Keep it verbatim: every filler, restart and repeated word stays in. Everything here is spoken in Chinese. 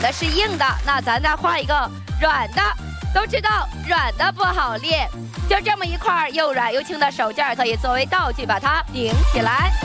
的是硬的，那咱再画一个软的。都知道软的不好练，就这么一块又软又轻的手绢可以作为道具把它顶起来。